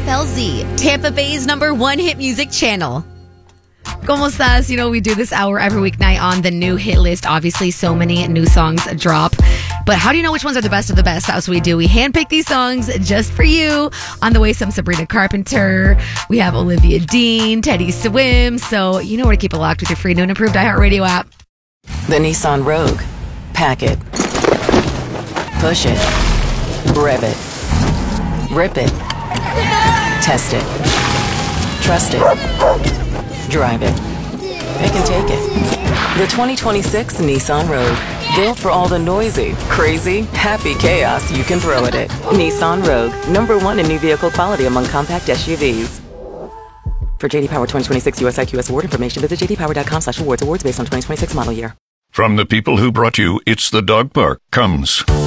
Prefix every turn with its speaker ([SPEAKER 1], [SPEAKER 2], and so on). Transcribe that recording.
[SPEAKER 1] KFLZ, Tampa Bay's #1 hit music channel. ¿Cómo estás? You know, we do this hour every weeknight on the new hit list. Obviously, so many new songs drop. But how do you know which ones are the best of the best? That's what we do. We handpick these songs just for you. On the way, some Sabrina Carpenter. We have Olivia Dean, Teddy Swim. So you know where to keep it locked with your free new and improved iHeartRadio app.
[SPEAKER 2] The Nissan Rogue. Pack it. Push it. Rev it. Rip it. Test it. Trust it. Drive it. Pick and take it. The 2026 Nissan Rogue. Built for all the noisy, crazy, happy chaos you can throw at it. Nissan Rogue. #1 in new vehicle quality among compact SUVs. For JD Power 2026 US IQS award information, visit jdpower.com/awards. Awards based on 2026 model year.
[SPEAKER 3] From the people who brought you It's the Dog Park comes